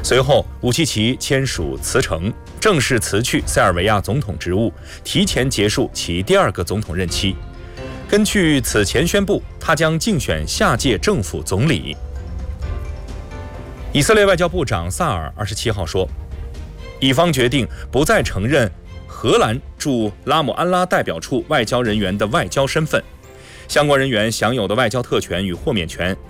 随后，武契奇签署辞呈，正式辞去塞尔维亚总统职务，提前结束其第2个总统任期。根据此前宣布，他将竞选下届政府总理。以色列外交部长萨尔27号说，以方决定不再承认荷兰驻拉姆安拉代表处外交人员的外交身份，相关人员享有的外交特权与豁免权